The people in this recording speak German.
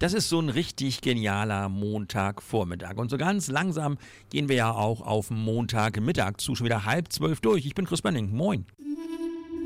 Das ist so ein richtig genialer Montagvormittag. Und so ganz langsam gehen wir ja auch auf Montagmittag zu, schon wieder 11:30 durch. Ich bin Chris Benning. Moin.